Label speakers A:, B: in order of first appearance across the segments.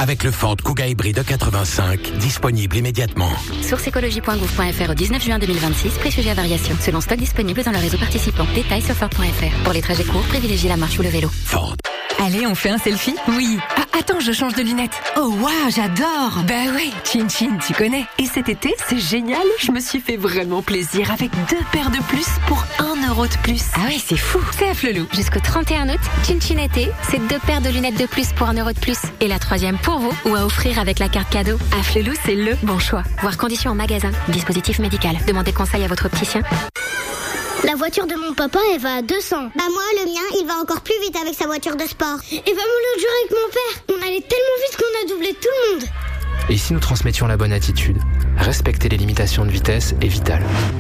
A: avec le Ford Kuga hybride 85, disponible immédiatement.
B: Sourceécologie.gouv.fr au 19 juin 2026, prix sujet à variation. Selon stock disponible dans le réseau participant. Détails sur Ford.fr. Pour les trajets courts, privilégiez la marche ou le vélo.
A: Ford.
C: Allez, on fait un selfie? Oui. Ah, attends, je change de lunettes. Oh, waouh, j'adore. Bah ouais, Chin Chin, tu connais. Et cet été, c'est génial. Je me suis fait vraiment plaisir avec 2 paires de plus pour 1 euro de plus.
B: Ah ouais, c'est fou.
C: C'est à Flelou.
B: Jusqu'au 31 août, Chin Chin été, c'est 2 paires de lunettes de plus pour 1 euro de plus. Et la 3e pour vous ou à offrir avec la carte cadeau.
C: À Flelou, c'est le bon choix.
B: Voir conditions en magasin. Dispositif médical. Demandez conseil à votre opticien.
D: La voiture de mon papa, elle va à 200. Bah moi, le mien, il va encore plus vite avec sa voiture de sport. Et bah moi, l'autre jour avec mon père, on allait tellement vite qu'on a doublé tout le monde.
E: Et si nous transmettions la bonne attitude? Respecter les limitations de vitesse est vital.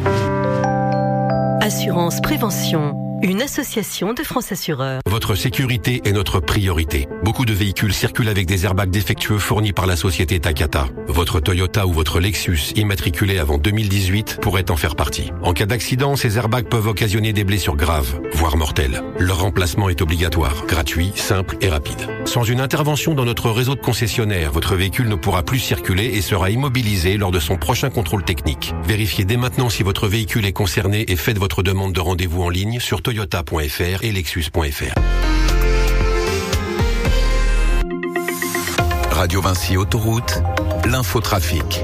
F: Assurance Prévention, une association de France Assureurs.
G: Votre sécurité est notre priorité. Beaucoup de véhicules circulent avec des airbags défectueux fournis par la société Takata. Votre Toyota ou votre Lexus immatriculé avant 2018 pourrait en faire partie. En cas d'accident, ces airbags peuvent occasionner des blessures graves, voire mortelles. Leur remplacement est obligatoire, gratuit, simple et rapide. Sans une intervention dans notre réseau de concessionnaires, votre véhicule ne pourra plus circuler et sera immobilisé lors de son prochain contrôle technique. Vérifiez dès maintenant si votre véhicule est concerné et faites votre demande de rendez-vous en ligne sur toyota.fr et lexus.fr.
A: Radio Vinci Autoroute, l'infotrafic.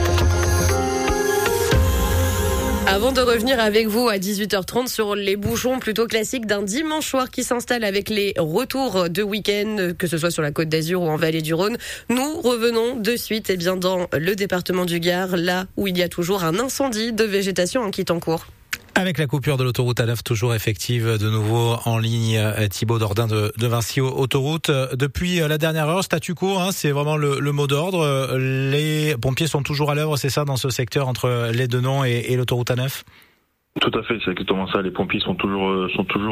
H: Avant de revenir avec vous à 18h30 sur les bouchons plutôt classiques d'un dimanche soir qui s'installe avec les retours de week-end, que ce soit sur la Côte d'Azur ou en Vallée du Rhône, nous revenons de suite dans le département du Gard, là où il y a toujours un incendie de végétation qui est en cours.
I: Avec la coupure de l'autoroute A9 toujours effective de nouveau en ligne, Thibaut Dordain de Vinci Autoroute. Depuis la dernière heure, statu quo, c'est vraiment le mot d'ordre. Les pompiers sont toujours à l'œuvre, c'est ça, dans ce secteur entre les Denons et l'autoroute A9 ?
J: Tout à fait, c'est exactement ça. Les pompiers sont toujours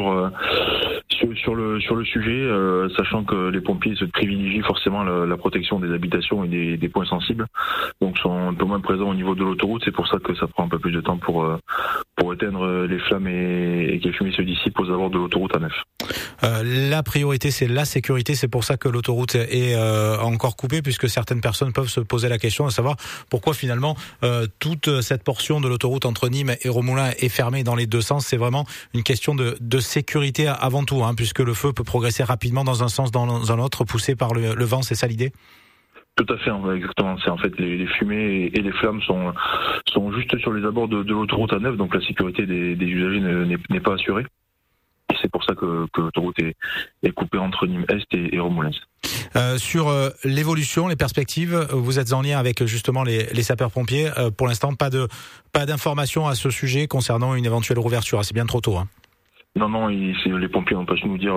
J: sur le sujet, sachant que les pompiers se privilégient forcément la protection des habitations et des points sensibles, donc sont un peu moins présents au niveau de l'autoroute. C'est pour ça que ça prend un peu plus de temps pour éteindre les flammes et que les fumées se dissipent aux abords de l'autoroute A9.
I: La priorité, c'est la sécurité. C'est pour ça que l'autoroute est encore coupée, puisque certaines personnes peuvent se poser la question de savoir pourquoi finalement toute cette portion de l'autoroute entre Nîmes et Romoulins est fermée dans les deux sens. C'est vraiment une question de sécurité avant tout, puisque le feu peut progresser rapidement dans un sens, dans un autre, poussé par le vent. C'est ça l'idée ?
J: Tout à fait, exactement. C'est en fait les fumées et les flammes sont juste sur les abords de l'autoroute A9, donc la sécurité des usagers n'est pas assurée. Et c'est pour ça que l'autoroute est coupée entre Nîmes Est et Romoulins.
I: Sur l'évolution, les perspectives, vous êtes en lien avec justement les sapeurs-pompiers. Pour l'instant, pas d'informations à ce sujet concernant une éventuelle rouverture. C'est bien trop tôt.
J: Non, les pompiers n'ont pas su nous dire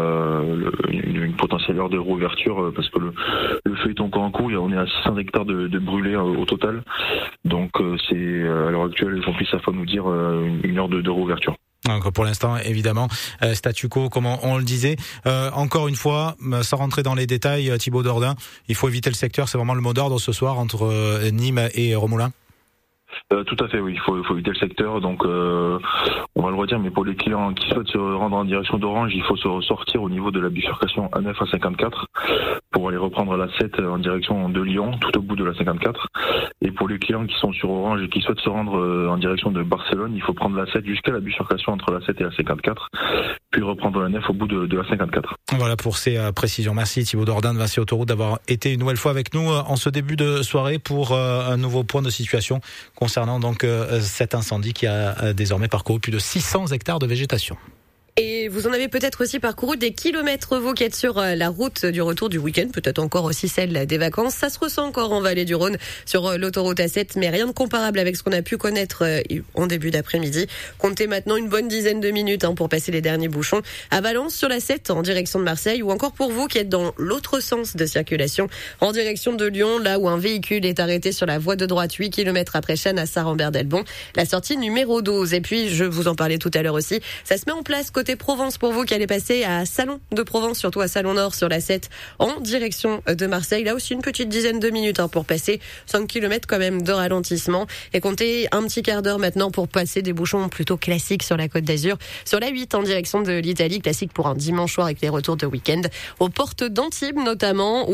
J: une potentielle heure de rouverture parce que le feu est encore en cours. On est à 600 hectares de brûlés au total. Donc c'est à l'heure actuelle, les pompiers savent pas nous dire une heure de rouverture.
I: Donc pour l'instant, évidemment, statu quo, comme on le disait. Encore une fois, sans rentrer dans les détails, Thibaut Dordain, il faut éviter le secteur. C'est vraiment le mot d'ordre ce soir entre Nîmes et Romoulins.
J: Tout à fait, oui. Il faut éviter le secteur. Donc, on va le redire, mais pour les clients qui souhaitent se rendre en direction d'Orange, il faut se sortir au niveau de la bifurcation A9 à 54 pour aller reprendre la 7 en direction de Lyon, tout au bout de la 54. Et pour les clients qui sont sur Orange et qui souhaitent se rendre en direction de Barcelone, il faut prendre la 7 jusqu'à la bifurcation entre la 7 et la 54, puis reprendre la 9 au bout de la 54. Voilà
I: pour ces précisions. Merci Thibaut Dordain de Vinci Autoroute d'avoir été une nouvelle fois avec nous en ce début de soirée pour un nouveau point de situation concernant donc cet incendie qui a désormais parcouru plus de 600 hectares de végétation.
H: Et vous en avez peut-être aussi parcouru des kilomètres, vous qui êtes sur la route du retour du week-end, peut-être encore aussi celle des vacances. Ça se ressent encore en Vallée du Rhône sur l'autoroute A7, mais rien de comparable avec ce qu'on a pu connaître en début d'après-midi. Comptez maintenant une bonne dizaine de minutes pour passer les derniers bouchons à Valence sur la 7 en direction de Marseille, ou encore pour vous qui êtes dans l'autre sens de circulation en direction de Lyon, là où un véhicule est arrêté sur la voie de droite 8 km après Chêne à Saint-Rambert-d'Elbon, la sortie numéro 12. Et puis, je vous en parlais tout à l'heure aussi, ça se met en place côté Provence pour vous qui allez passer à Salon de Provence, surtout à Salon Nord sur la 7 en direction de Marseille. Là aussi une petite dizaine de minutes pour passer 5 km quand même de ralentissement, et comptez un petit quart d'heure maintenant pour passer des bouchons plutôt classiques sur la Côte d'Azur, sur la 8 en direction de l'Italie, classique pour un dimanche soir avec les retours de week-end aux portes d'Antibes notamment.